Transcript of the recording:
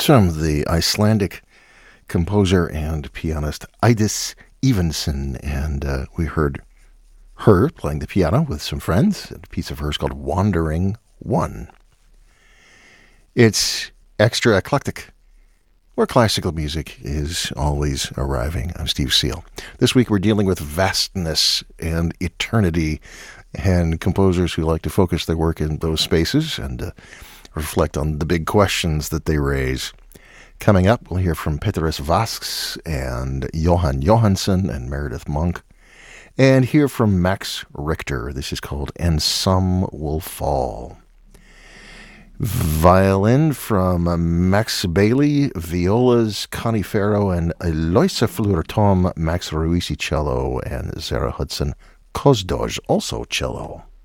from the Icelandic composer and pianist Eidis Evensen, and we heard her playing the piano with some friends, a piece of hers called Wandering One. It's extra eclectic, where classical music is always arriving. I'm Steve Seal. This week we're dealing with vastness and eternity, and composers who like to focus their work in those spaces and reflect on the big questions that they raise. Coming up, we'll hear from Petrus Vasks and Johan Johansson and Meredith Monk, and hear from Max Richter. This is called And Some Will Fall. Violin from Max Bailey, violas Connie Farrow and Eloisa Fleur-Tom, Max Ruisi cello, and Zara Hudson Kozdoj, also cello.